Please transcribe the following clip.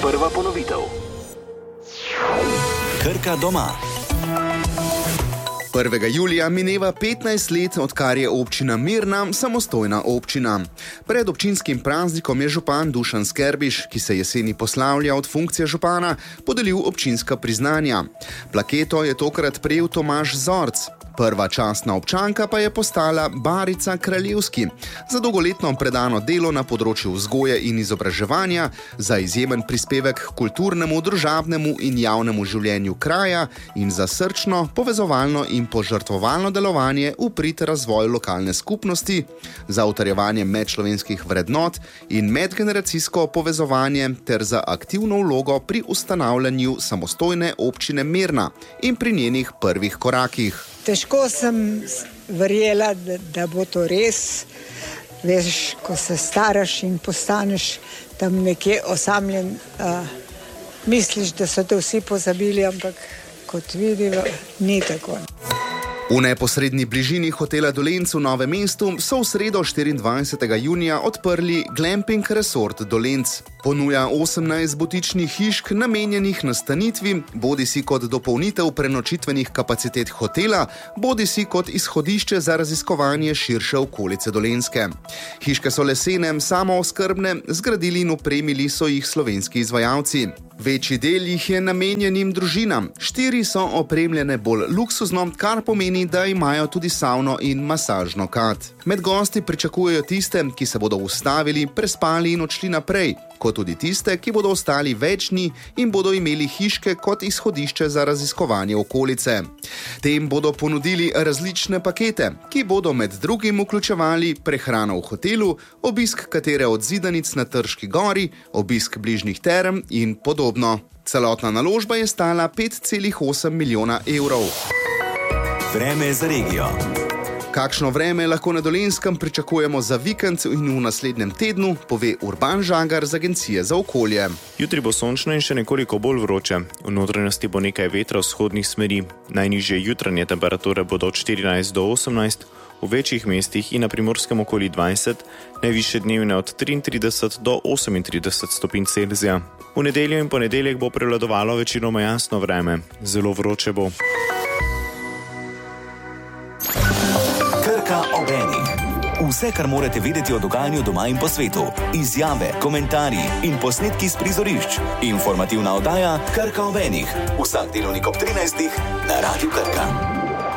Prva ponovitev. Krka doma. 1. julija mineva 15 let, odkar je občina Mirna samostojna občina. Pred občinskim praznikom je župan Dušan Skerbiš, ki se jeseni poslavlja od funkcije župana, podelil občinska priznanja. Plaketo je tokrat prejel Tomaž Zorc. Prva častna občanka pa je postala Barica Kraljevski za dolgoletno predano delo na področju vzgoje in izobraževanja, za izjemen prispevek k kulturnemu, družabnemu in javnemu življenju kraja in za srčno, povezovalno in požrtvovalno delovanje v prid razvoju lokalne skupnosti, za utrjevanje medčlovenskih vrednot in medgeneracijsko povezovanje ter za aktivno vlogo pri ustanavljanju samostojne občine Mirna in pri njenih prvih korakih. Težko sem verjela, da bo to res. Veš, ko se staraš in postaneš tam nekje osamljen, misliš, da so te vsi pozabili, ampak kot vidijo, ni tako. V neposredni bližini hotela Dolenc v Novem mestu so v sredo 24. junija odprli Glamping Resort Dolenc. Ponuja 18 butičnih hišk namenjenih nastanitvi, bodisi kot dopolnitev prenočitvenih kapacitet hotela, bodisi kot izhodišče za raziskovanje širše okolice Dolenjske. Hiške so lesene, samooskrbne, zgradili in opremili so jih slovenski izvajalci. Večji del jih je namenjenim družinam, 4 so opremljene bolj luksuzno, kar pomeni, da imajo tudi savno in masažno kad. Med gosti pričakujejo tiste, ki se bodo ustavili, prespali in odšli naprej, kot tudi tiste, ki bodo ostali več dni in bodo imeli hiške kot izhodišče za raziskovanje okolice. Tem bodo ponudili različne pakete, ki bodo med drugim vključevali prehrano v hotelu, obisk katere od zidanic na Trški gori, obisk bližnjih term in podobno. Celotna naložba je stala 5,8 milijona evrov. Vreme za regijo. Kakšno vreme lahko na Dolenjskem pričakujemo za vikend in v naslednjem tednu, pove Urban Žagar z Agencije za okolje. Jutri bo sončno in še nekoliko bolj vroče. V notranjosti bo nekaj vetra vzhodnih smeri. Najnižje jutranje temperature bodo od 14 do 18, v večjih mestih in na Primorskem okoli 20, najvišje dnevne od 33 do 38 stopinj Celzija. V nedeljo in ponedeljek bo prevladovalo večinoma jasno vreme. Zelo vroče bo. Krka ob enih. Vse, kar morate vedeti o dogajanju doma in po svetu. Izjave, komentarji in posnetki s prizorišč. Informativna oddaja Krka ob enih. Vsak delovnik ob 13. na Radiu Krka.